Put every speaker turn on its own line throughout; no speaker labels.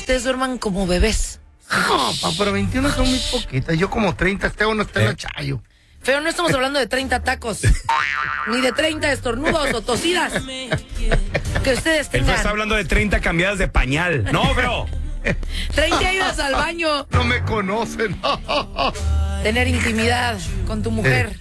ustedes duerman como bebés.
No, pero 21 son muy poquitas. Yo como 30, no está en el chayo.
Feo, no estamos hablando de 30 tacos, ni de 30 estornudos o tosidas que ustedes
El
tengan.
Feo está hablando de 30 cambiadas de pañal. No, Feo.
30 idas al baño.
No me conocen.
Tener intimidad con tu mujer.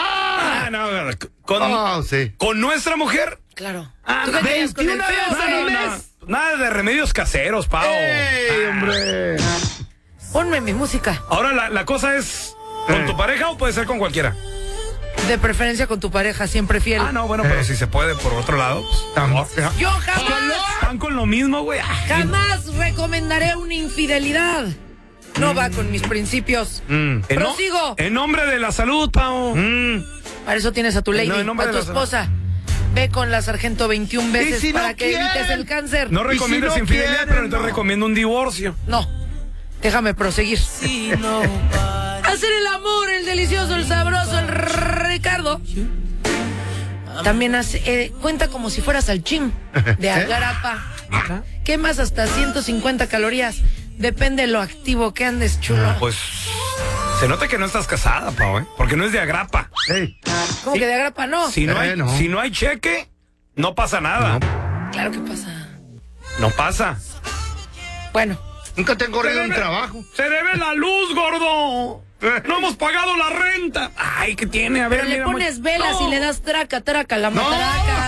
¿Con nuestra mujer?
Claro.
Ah,
¿Tú qué querías con el
21
feo,
veces al
seis?
mes.
Nada de remedios caseros, Pao.
¡Ey, hombre!
Ponme mi música.
Ahora la cosa es, ¿con tu pareja o puede ser con cualquiera?
De preferencia con tu pareja, siempre fiel.
Ah, no, bueno, pero si se puede por otro lado. Pues,
Yo jamás,
¿están con lo mismo, güey?
jamás recomendaré una infidelidad. No va con mis principios. Prosigo.
En nombre de la salud, Pao.
Para eso tienes a tu lady,
No, en nombre
a tu
de la
esposa. Ve con la sargento 21 veces
si no
para que
quieren?
evites el cáncer.
No recomiendas
si no
infidelidad,
quieren,
pero entonces
no.
recomiendo un divorcio.
No, déjame proseguir. Hacer el amor, el delicioso, el sabroso, el Ricardo. También cuenta como si fueras al gym de agrapa. Quemas hasta 150 calorías. Depende de lo activo que andes, chulo.
Pues se nota que no estás casada, Pao, ¿eh? Porque no es de agrapa.
Hey,
¿Cómo que de agrapa no?
Si no hay,
no.
si no hay cheque, no pasa nada.
Claro que pasa.
No pasa.
Bueno,
nunca te han corrido un trabajo.
Se debe la luz, gordo. No hemos pagado la renta. Ay, ¿qué tiene? A ver,
pero le
mira,
pones velas
no.
y le das traca, la matraca.